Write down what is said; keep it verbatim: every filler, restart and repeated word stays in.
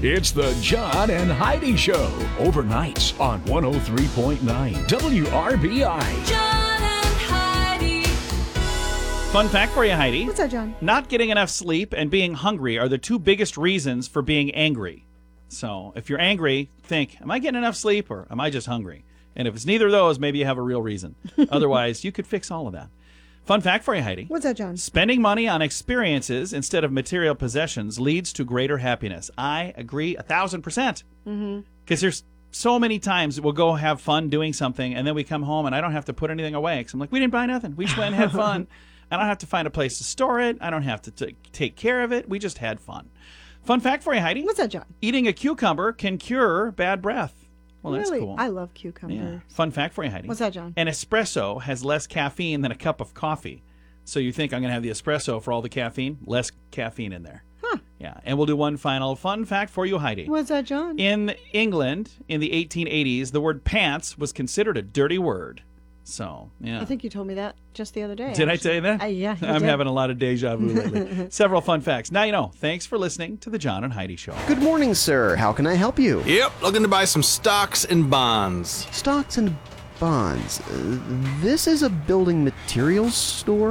It's the John and Heidi Show, overnights on one oh three point nine W R B I. John and Heidi. Fun fact for you, Heidi. What's that, John? Not getting enough sleep and being hungry are the two biggest reasons for being angry. So if you're angry, think, am I getting enough sleep or am I just hungry? And if it's neither of those, maybe you have a real reason. Otherwise, you could fix all of that. Fun fact for you, Heidi. What's that, John? Spending money on experiences instead of material possessions leads to greater happiness. I agree a thousand percent. Because there's so many times we'll go have fun doing something, and then we come home and I don't have to put anything away. Because I'm like, we didn't buy nothing. We just went and had fun. I don't have to find a place to store it. I don't have to t- take care of it. We just had fun. Fun fact for you, Heidi. What's that, John? Eating a cucumber can cure bad breath. Well, that's really? cool. I love cucumbers. Yeah. Fun fact for you, Heidi. What's that, John? An espresso has less caffeine than a cup of coffee. So you think I'm going to have the espresso for all the caffeine? Less caffeine in there. Huh. Yeah. And we'll do one final fun fact for you, Heidi. What's that, John? In England, in the eighteen eighties, the word pants was considered a dirty word. So, yeah. I think you told me that just the other day. Did I actually. tell you that? Uh, yeah, you I'm did. having a lot of deja vu lately. Several fun facts. Now you know. Thanks for listening to the John and Heidi Show. Good morning, sir. How can I help you? Yep, looking to buy some stocks and bonds. Stocks and bonds. Uh, this is a building materials store?